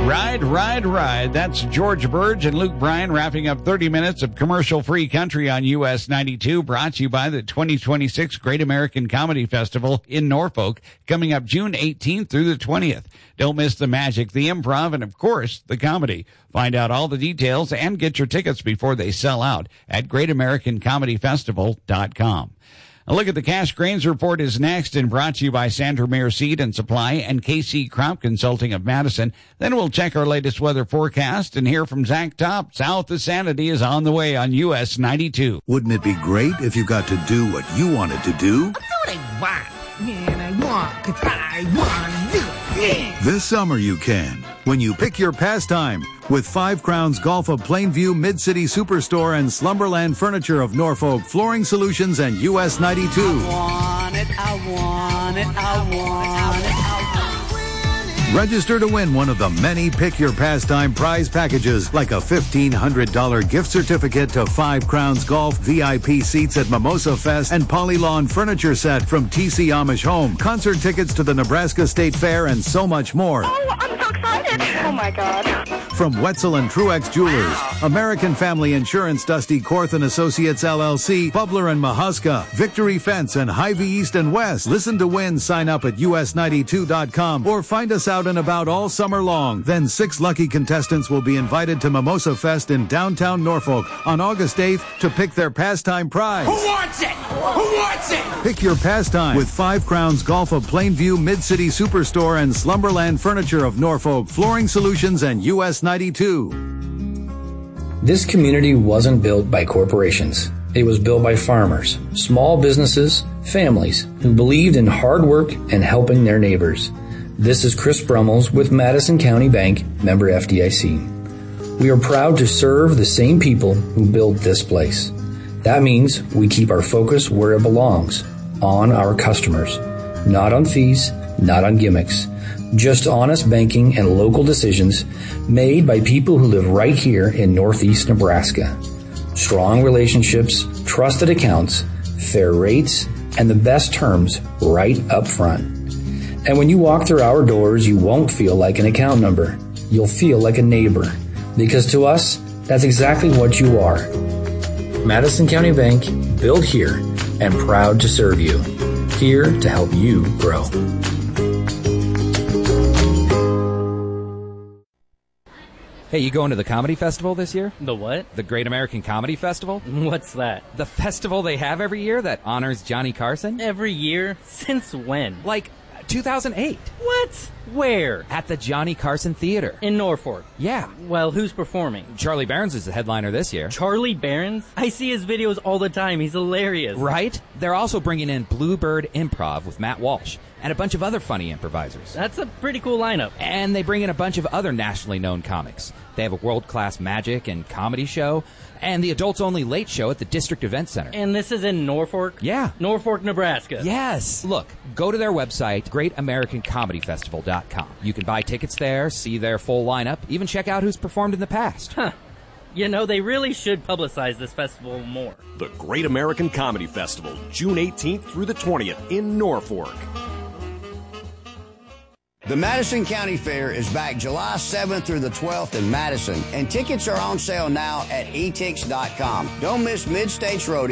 Ride, ride, ride. That's George Burge and Luke Bryan wrapping up 30 minutes of commercial-free country on US 92, brought to you by the 2026 Great American Comedy Festival in Norfolk, coming up June 18th through the 20th. Don't miss the magic, the improv, and, of course, the comedy. Find out all the details and get your tickets before they sell out at GreatAmericanComedyFestival.com. A look at the Cash Grains Report is next and brought to you by Sandermeer Seed and Supply and KC Crop Consulting of Madison. Then we'll check our latest weather forecast and hear from Zach Top. South of Sanity is on the way on US 92. Wouldn't it be great if you got to do what you wanted to do? I know what I want. Man, I want, 'cause I want to do it. This summer you can, when you pick your pastime with 5 Crowns Golf of Plainview, Mid-City Superstore, and Slumberland Furniture of Norfolk, Flooring Solutions, and US 92. I want it, I want it, I want it, I want it. Register to win one of the many Pick Your Pastime prize packages, like a $1,500 gift certificate to 5 Crowns Golf, VIP seats at Mimosa Fest, and Polylawn furniture set from TC Amish Home, concert tickets to the Nebraska State Fair, and so much more. Oh, I'm so excited. Oh, my God. From Wetzel and Truex Jewelers, American Family Insurance, Dusty Korth and Associates LLC, Bubler and Mahuska, Victory Fence, and Hy-Vee East and West. Listen to win. Sign up at us92.com or find us out and about all summer long. Then 6 lucky contestants will be invited to Mimosa Fest in downtown Norfolk on August 8th to pick their pastime prize. Who wants it? Who wants it? Pick your pastime with 5 Crowns Golf of Plainview, Mid-City Superstore, and Slumberland Furniture of Norfolk, Flooring Solutions, and US 92. This community wasn't built by corporations. It was built by farmers, small businesses, families who believed in hard work and helping their neighbors. This is Chris Brummels with Madison County Bank, member FDIC. We are proud to serve the same people who built this place. That means we keep our focus where it belongs, on our customers. Not on fees, not on gimmicks. Just honest banking and local decisions made by people who live right here in Northeast Nebraska. Strong relationships, trusted accounts, fair rates, and the best terms right up front. And when you walk through our doors, you won't feel like an account number. You'll feel like a neighbor. Because to us, that's exactly what you are. Madison County Bank, built here and proud to serve you. Here to help you grow. Hey, you going to the comedy festival this year? The what? The Great American Comedy Festival? What's that? The festival they have every year that honors Johnny Carson? Every year? Since when? Like 2008. What? Where? At the Johnny Carson Theater. In Norfolk? Yeah. Well, who's performing? Charlie Barons is the headliner this year. Charlie Barons? I see his videos all the time. He's hilarious. Right? They're also bringing in Bluebird Improv with Matt Walsh and a bunch of other funny improvisers. That's a pretty cool lineup. And they bring in a bunch of other nationally known comics. They have a world-class magic and comedy show and the adults-only late show at the District Event Center. And this is in Norfolk? Yeah. Norfolk, Nebraska. Yes. Look, go to their website, GreatAmericanComedyFestival.com. You can buy tickets there, see their full lineup, even check out who's performed in the past. Huh. You know, they really should publicize this festival more. The Great American Comedy Festival, June 18th through the 20th in Norfolk. The Madison County Fair is back July 7th through the 12th in Madison, and tickets are on sale now at etix.com. Don't miss Mid-States Rodeo.